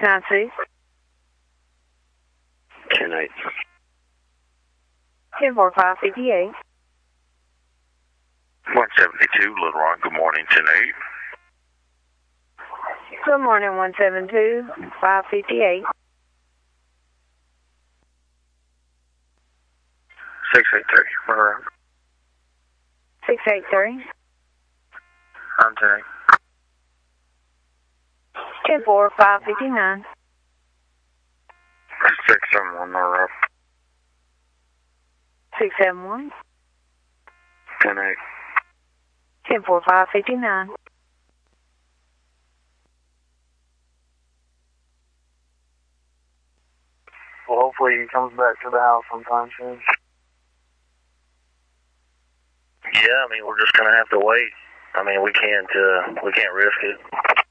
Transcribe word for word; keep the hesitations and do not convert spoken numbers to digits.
nine six. ten eight. ten four five fifty-eight. one seventy-two, Little Rock. Good morning, ten eight. Good morning, one seven two, five fifty-eight. six eight three. Monroe. six eight three. I'm ten eight. ten four five fifty-nine. six seven one. Monroe. six seven one. ten eight. ten four five fifty-nine. Well, hopefully he comes back to the house sometime soon. Yeah, I mean, we're just gonna have to wait. I mean, we can't, uh, we can't risk it.